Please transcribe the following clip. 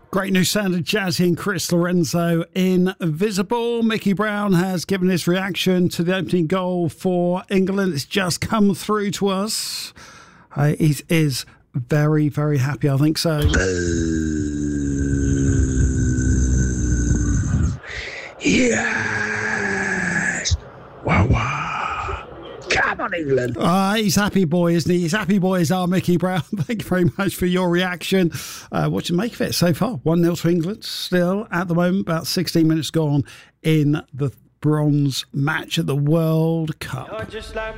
Great new sound of Jazzy and Chris Lorenzo, Invisible. Mickey Brown has given his reaction to the opening goal for England. It's just come through to us. He is very, very happy, I think so. Yes! Wow, wow. Come on, England. He's happy boy, isn't he? He's happy boy is our Mickey Brown. Thank you very much for your reaction. What do you make of it so far? 1-0 to England. Still, at the moment, about 16 minutes gone in the bronze match at the World Cup.